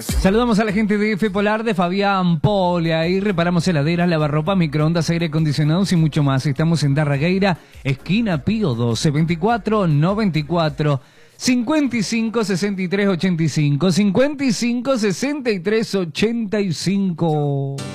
Saludamos a la gente de F Polar de Fabián Pole. Ahí reparamos heladeras, lavarropa, microondas, aire acondicionados y mucho más. Estamos en Darregueira, esquina Pío 12, 24 94 55 63 85 55 63 85.